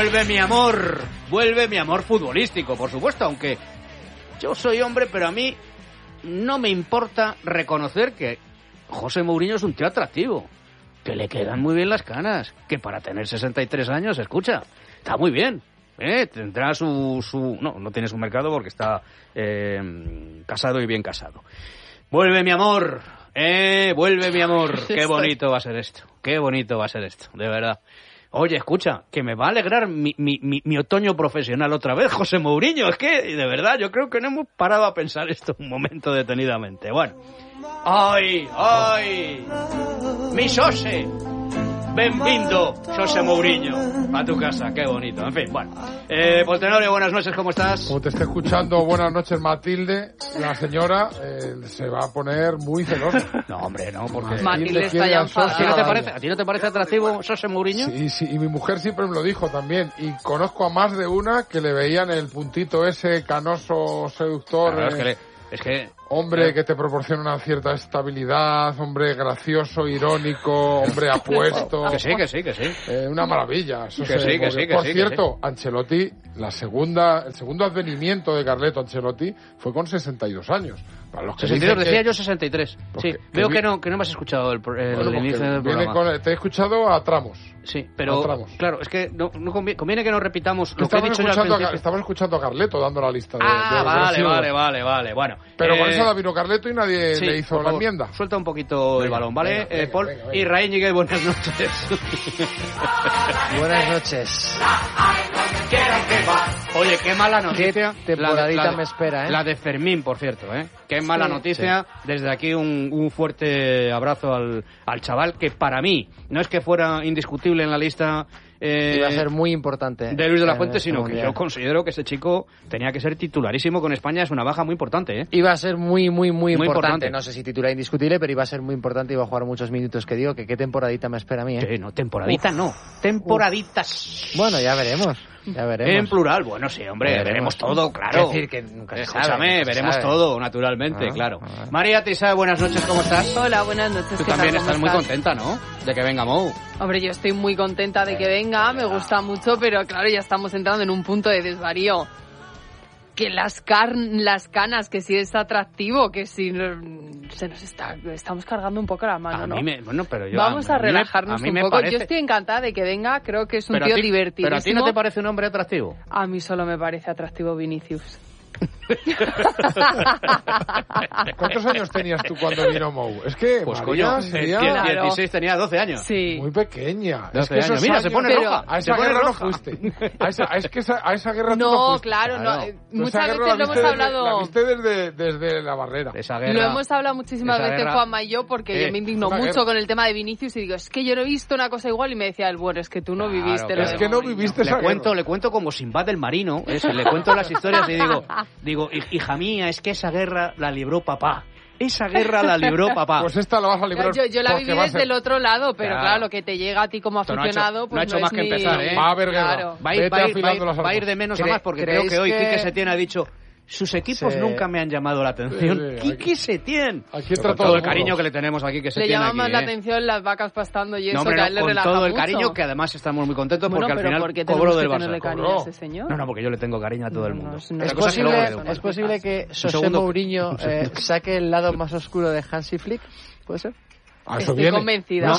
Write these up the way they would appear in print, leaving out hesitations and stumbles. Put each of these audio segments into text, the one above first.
vuelve mi amor futbolístico, por supuesto, aunque yo soy hombre, pero a mí no me importa reconocer que José Mourinho es un tío atractivo, que le quedan muy bien las canas, que para tener 63 años, escucha, está muy bien. Tendrá su... No tiene su mercado porque está casado y bien casado. Vuelve mi amor, vuelve mi amor. Qué bonito va a ser esto, de verdad. Oye, escucha, que me va a alegrar mi otoño profesional otra vez, José Mourinho. Es que, de verdad, yo creo que no hemos parado a pensar esto un momento detenidamente. Bueno, ¡ay! ¡Mi Xose! Benvindo, Xose Mourinho, a tu casa, qué bonito. En fin, bueno. Poltenorio, buenas noches, ¿cómo estás? Como te esté escuchando, buenas noches, Matilde. La señora se va a poner muy celosa. No, hombre, no, porque... Matilde está ya enfadada. ¿A ti no te parece atractivo Xose Mourinho? Sí, y mi mujer siempre me lo dijo también. Y conozco a más de una que le veían el puntito ese canoso seductor. Claro, es que hombre que te proporciona una cierta estabilidad, hombre gracioso, irónico, hombre apuesto. Que sí. Una maravilla. Eso que sí. Por cierto, Ancelotti, el segundo advenimiento de Carleto Ancelotti fue con 62 años. Para los que 62, decía que... yo 63. Sí, veo que no me has escuchado el inicio del programa. Te he escuchado a tramos. Sí, pero claro, es que no conviene que nos repitamos lo que he dicho yo al principio. Estamos escuchando a Carleto dando la lista de vale. Bueno, pero con eso la vino Carleto y nadie le hizo la enmienda. Suelta un poquito el balón, ¿vale? Venga, Paul y Raín Ñiguez, buenas noches. Buenas noches. Oye, qué mala noticia. Qué temporadita me espera, ¿eh? La de Fermín, por cierto, ¿eh? Qué mala noticia. Sí. Desde aquí un fuerte abrazo al chaval, que para mí no es que fuera indiscutible en la lista... iba a ser muy importante de Luis de la Fuente, sino que yo considero que ese chico tenía que ser titularísimo con España. Es una baja muy importante, ¿eh? Iba a ser muy importante. No sé si titular indiscutible, pero iba a ser muy importante. Iba a jugar muchos minutos, que digo que qué temporadita me espera a mí, ¿eh? Sí, no, temporadita no. Temporaditas. Bueno, ya veremos. En plural, bueno, sí, hombre, veremos todo, claro. Es decir, que nunca se sabe. Escúchame, veremos todo, naturalmente, claro. María Tisa, buenas noches, ¿cómo estás? Hola, buenas noches. Tú también estás muy contenta, ¿no? De que venga Mou. Hombre, yo estoy muy contenta de que venga, me gusta mucho, pero claro, ya estamos entrando en un punto de desvarío. Que las canas, que si es atractivo, que si estamos cargando un poco la mano, ¿no? Vamos a relajarnos un poco. Yo estoy encantada de que venga, creo que es un tío divertidísimo. ¿Pero a ti no te parece un hombre atractivo? A mí solo me parece atractivo Vinicius. ¿Cuántos años tenías tú cuando vino Mou? Es que pues María coño, 16 tenía 12 años. Sí. Muy pequeña. 12 años. Mira, se pone roja. A esa guerra no fuiste. A esa guerra tú no fuiste. Claro. Muchas veces lo hemos hablado. La viste desde la barrera. Esa guerra, lo hemos hablado muchísimas veces, Juanma y yo, porque yo me indigno mucho con el tema de Vinicius y digo, es que yo no he visto una cosa igual, y me decía, bueno, es que tú no viviste. Es que no viviste esa guerra. Le cuento como Sinbad el marino, le cuento las historias y digo, hija mía, es que esa guerra la libró papá. Esa guerra la libró papá. Pues esta la vas a librar. Yo la viví desde el otro lado, pero claro, lo que te llega a ti como aficionado, no ha hecho más que empezar, ¿eh? Va a haber guerra. Va a ir de menos a más, porque creo que hoy Quique Setién ha dicho... Sus equipos nunca me han llamado la atención. Quique Setién. Aquí entra todo el cariño que le tenemos aquí, que Setién. Le llama más la atención las vacas pastando y eso, que a él le relaja mucho. Con todo el cariño, que además estamos muy contentos porque al final cobró del Barça. No, porque yo le tengo cariño a todo el mundo. ¿Es posible que José Mourinho saque el lado más oscuro de Hansi Flick? ¿Puede ser? Estoy convencida.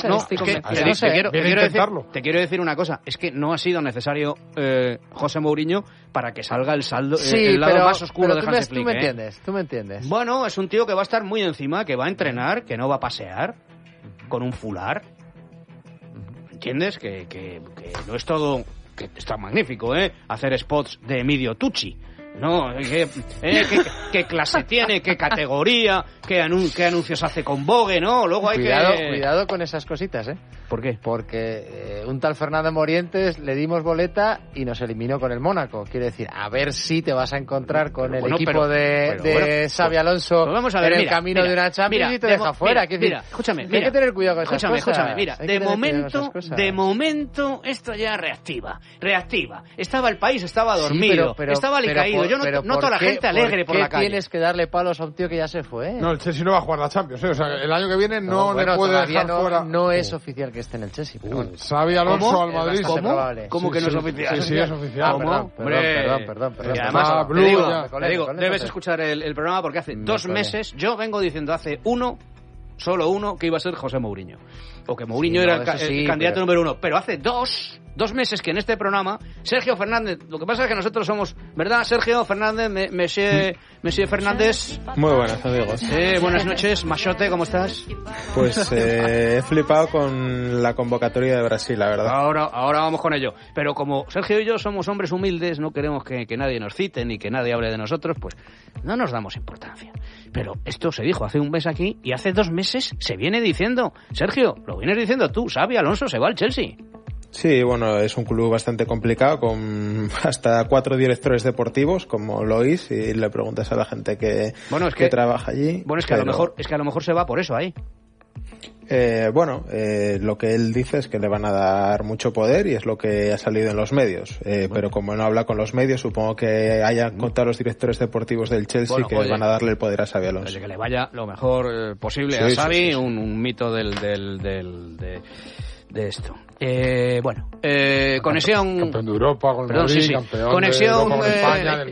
Te quiero decir una cosa, es que no ha sido necesario José Mourinho para que salga el lado más oscuro de Hansi Flick. Tú me entiendes. Bueno, es un tío que va a estar muy encima, que va a entrenar, que no va a pasear con un fular. ¿Entiendes? Que no es todo... que está magnífico, hacer spots de Emilio Tucci. No, qué clase tiene, qué categoría, qué anuncios hace con Vogue, ¿no? Luego hay Cuidado con esas cositas, ¿eh? ¿Por qué? Porque un tal Fernando Morientes le dimos boleta y nos eliminó con el Mónaco. Quiere decir, a ver si te vas a encontrar con el equipo de Xabi Alonso vamos a ver, en el camino de una Champions y te deja fuera. Escúchame, hay que tener cuidado con esas cosas. Escúchame, mira, de momento esto ya reactiva. Estaba el país, estaba dormido, estaba alicaído. yo noto a la gente alegre por la calle. Tienes que darle palos a un tío que ya se fue. No, el Chelsea no va a jugar la Champions, ¿eh? O sea, el año que viene no le puede dejar fuera. No es oficial que esté en el Chelsea. Pero bueno. Xabi Alonso al Madrid. ¿Cómo que no es oficial? Sí, es oficial. Perdón. Y además, te digo, debes escuchar el programa porque hace 2 meses yo vengo diciendo solo uno que iba a ser José Mourinho. O que Mourinho era el candidato número 1. Pero hace dos meses que en este programa, Sergio Fernández, lo que pasa es que nosotros somos, ¿verdad? Sergio Fernández, Monsieur Fernández. Muy buenas, amigos. Buenas noches, Machote, ¿cómo estás? Pues he flipado con la convocatoria de Brasil, la verdad. Ahora vamos con ello. Pero como Sergio y yo somos hombres humildes, no queremos que nadie nos cite ni que nadie hable de nosotros, pues no nos damos importancia. Pero esto se dijo hace un mes aquí y hace 2 meses se viene diciendo. Sergio, lo vienes diciendo tú, Xabi Alonso se va al Chelsea. Sí, bueno, es un club bastante complicado, con hasta 4 directores deportivos, como Lois, y le preguntas a la gente que trabaja allí. Bueno, es que a lo mejor se va por eso ahí. Lo que él dice es que le van a dar mucho poder y es lo que ha salido en los medios. Pero como no habla con los medios, supongo que hayan contado los directores deportivos del Chelsea que van a darle el poder a Xabi Alonso. Que le vaya lo mejor posible a Xabi, sí. Un mito de esto. Conexión. Campeón de Europa, con el Madrid, campeón conexión de Europa con España,